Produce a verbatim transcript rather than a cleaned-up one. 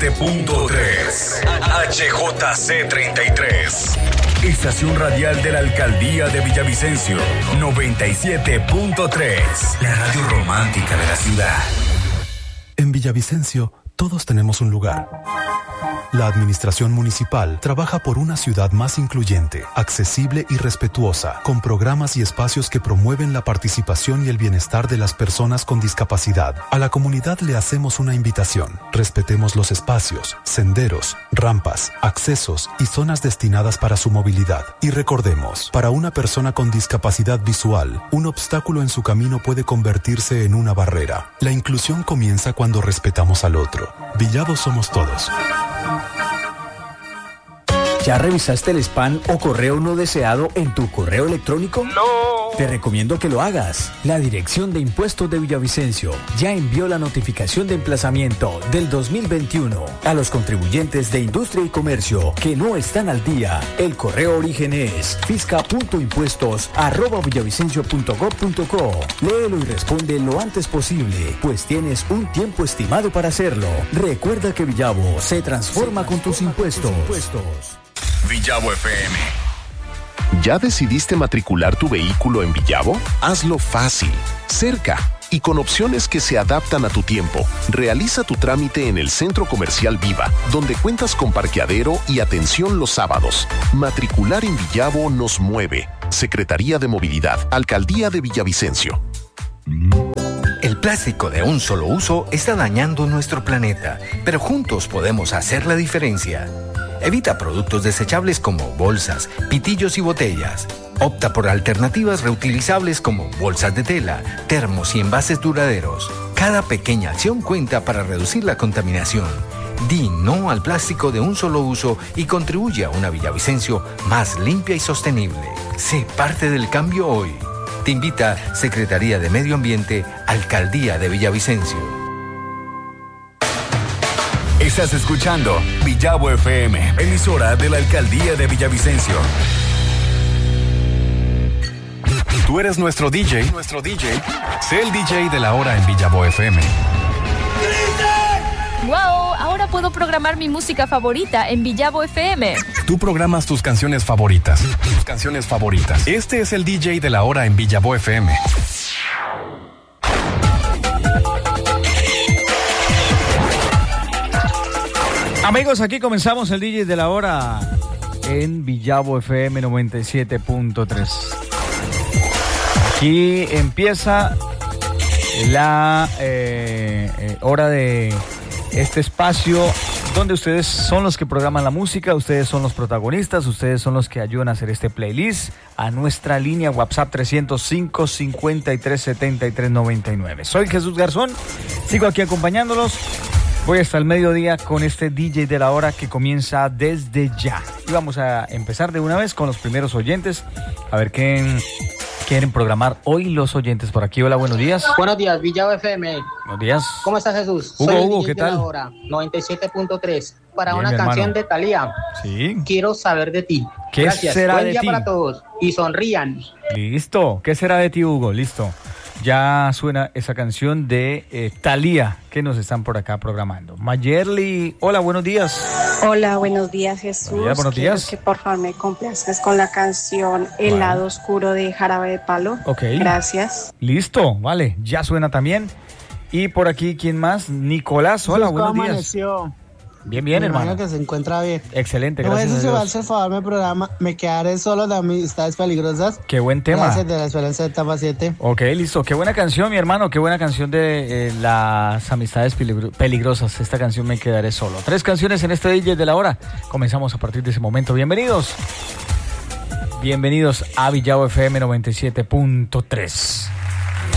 siete punto tres. H J C treinta y tres. Estación radial de la Alcaldía de Villavicencio. noventa y siete punto tres. La radio romántica de la ciudad. En Villavicencio, todos tenemos un lugar. La administración municipal trabaja por una ciudad más incluyente, accesible y respetuosa, con programas y espacios que promueven la participación y el bienestar de las personas con discapacidad. A la comunidad le hacemos una invitación. Respetemos los espacios, senderos, rampas, accesos y zonas destinadas para su movilidad. Y recordemos, para una persona con discapacidad visual, un obstáculo en su camino puede convertirse en una barrera. La inclusión comienza cuando respetamos al otro. Villavo somos todos. ¿Ya revisaste el spam o correo no deseado en tu correo electrónico? ¡No! Te recomiendo que lo hagas. La Dirección de Impuestos de Villavicencio ya envió la notificación de emplazamiento del dos mil veintiuno a los contribuyentes de industria y comercio que no están al día. El correo origen es fisca punto impuestos arroba villavicencio punto gob punto co. Léelo y responde lo antes posible, pues tienes un tiempo estimado para hacerlo. Recuerda que Villavo se transforma con tus impuestos. Villavo F M. ¿Ya decidiste matricular tu vehículo en Villavo? Hazlo fácil, cerca y con opciones que se adaptan a tu tiempo. Realiza tu trámite en el Centro Comercial Viva, donde cuentas con parqueadero y atención los sábados. Matricular en Villavo nos mueve. Secretaría de Movilidad, Alcaldía de Villavicencio. El plástico de un solo uso está dañando nuestro planeta, pero juntos podemos hacer la diferencia. Evita productos desechables como bolsas, pitillos y botellas. Opta por alternativas reutilizables como bolsas de tela, termos y envases duraderos. Cada pequeña acción cuenta para reducir la contaminación. Di no al plástico de un solo uso y contribuye a una Villavicencio más limpia y sostenible. Sé parte del cambio hoy. Te invita Secretaría de Medio Ambiente, Alcaldía de Villavicencio. Estás escuchando Villavo F M, emisora de la Alcaldía de Villavicencio. Tú eres nuestro D J, nuestro D J. Sé el D J de la hora en Villavo F M. ¡Wow! Ahora puedo programar mi música favorita en Villavo F M. Tú programas tus canciones favoritas. Tus canciones favoritas. Este es el D J de la hora en Villavo F M. Amigos, aquí comenzamos el D J de la hora en Villavo F M noventa y siete punto tres. Aquí empieza la eh, eh, hora de este espacio donde ustedes son los que programan la música, ustedes son los protagonistas, ustedes son los que ayudan a hacer este playlist a nuestra línea WhatsApp trescientos cinco, cincuenta y tres, setenta y tres, noventa y nueve. Soy Jesús Garzón, sigo aquí acompañándolos. Voy hasta el mediodía con este D J de la hora que comienza desde ya. Y vamos a empezar de una vez con los primeros oyentes. A ver qué quieren programar hoy los oyentes por aquí. Hola, buenos días. Buenos días, Villavo F M. Buenos días. ¿Cómo estás, Jesús? Hugo, Soy el Hugo, D J ¿qué tal? De la hora, noventa y siete punto tres. Para Bien, una canción hermano. de Thalía. Sí. Quiero saber de ti. ¿Qué Gracias. será Buen de día ti? para todos. Y sonrían. Listo. ¿Qué será de ti, Hugo? Listo. Ya suena esa canción de eh, Thalía que nos están por acá programando. Mayerly, hola, buenos días. Hola, buenos días, Jesús. Buenos días, buenos días. Quiero que por favor me complazcas con la canción El Vale. lado oscuro de Jarabe de Palo. Ok. Gracias. Listo, vale, ya suena también. Y por aquí, ¿quién más? Nicolás, hola, ¿Cómo buenos días. amaneció? Bien, bien, Me hermano. imagino que se encuentra bien. Excelente, No, gracias eso a se va a Dios. hacer favor mi programa. Me quedaré solo de Amistades Peligrosas. Qué buen tema. Gracias de la Esperanza de etapa siete. Ok, listo. Qué buena canción, mi hermano. Qué buena canción de eh, las amistades peligro- peligrosas. Esta canción Me Quedaré Solo. Tres canciones en este D J de la hora. Comenzamos a partir de ese momento. Bienvenidos. Bienvenidos a Villavo F M noventa y siete punto tres.